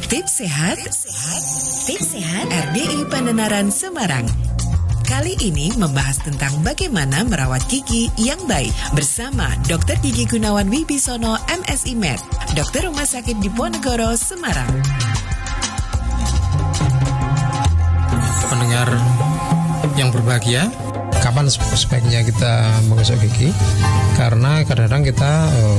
Tips sehat RDI Pandanaran Semarang. Kali ini membahas tentang bagaimana merawat gigi yang baik bersama Dr. Gigi Gunawan Wibisono, MSI Med, Dokter Rumah Sakit Diponegoro, Semarang. Pendengar yang berbahagia, kapan sebaiknya kita menggosok gigi? Karena kadang-kadang kita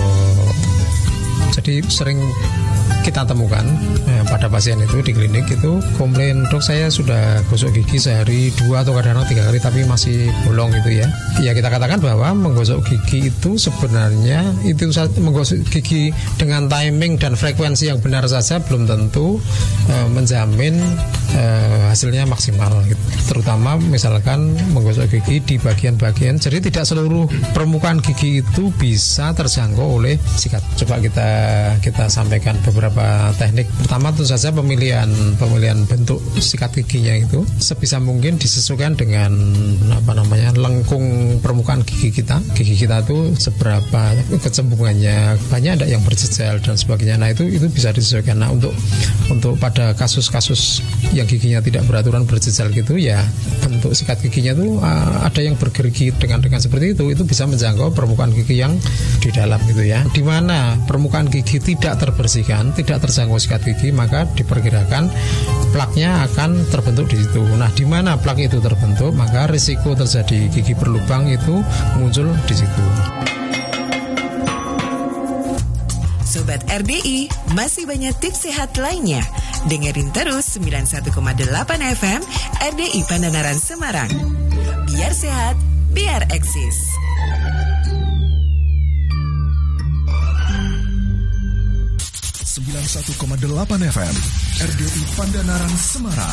jadi sering kita temukan pada pasien itu di klinik itu komplain, dok saya sudah gosok gigi sehari 2 atau kadang-kadang 3 kali tapi masih bolong gitu ya. Ya kita katakan bahwa menggosok gigi itu sebenarnya itu menggosok gigi dengan timing dan frekuensi yang benar saja belum tentu menjamin hasilnya maksimal gitu. Terutama misalkan menggosok gigi di bagian-bagian, jadi tidak seluruh permukaan gigi itu bisa terjangkau oleh sikat. Coba kita sampaikan beberapa teknik. Pertama tentu saja pemilihan bentuk sikat giginya itu sebisa mungkin disesuaikan dengan lengkung permukaan gigi kita. Gigi kita itu seberapa kecembungannya, banyak ada yang berjejal dan sebagainya. Nah itu bisa disesuaikan. Nah untuk pada kasus-kasus yang giginya tidak beraturan berjejal gitu ya, bentuk sikat giginya itu ada yang bergerigi dengan seperti itu bisa menjangkau permukaan gigi yang di dalam gitu ya. Di mana permukaan gigi tidak terbersihkan, tidak terjangkau sikat gigi, maka diperkirakan plaknya akan terbentuk di situ. Nah, di mana plak itu terbentuk, maka risiko terjadi gigi berlubang itu muncul di situ. Sobat RDI, masih banyak tips sehat lainnya. Dengerin terus 91,8 FM RDI Pandanaran Semarang. Biar sehat, biar eksis. 91,8 FM RDI Pandanaran Semarang.